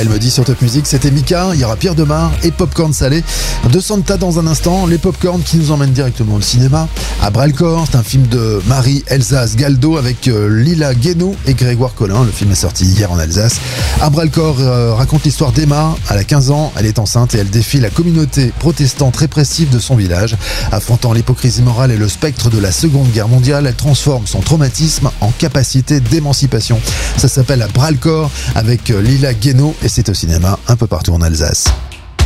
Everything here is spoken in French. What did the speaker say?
Elle me dit sur Top Music, c'était Mika, il y aura Pierre Demar et Popcorn Salé. De Santa dans un instant, les Popcorn qui nous emmènent directement au cinéma. À Bras-le-Corps, c'est un film de Marie-Elsa Galdo avec Lila Guénaud et Grégoire Collin. Le film est sorti hier en Alsace. À Bras-le-Corps raconte l'histoire d'Emma. Elle a 15 ans, elle est enceinte et elle défie la communauté protestante répressive de son village. Affrontant l'hypocrisie morale et le spectre de la Seconde Guerre mondiale, elle transforme son traumatisme en capacité d'émancipation. Ça s'appelle À Bras-le-Corps avec Lila Guénaud et c'est au cinéma un peu partout en Alsace.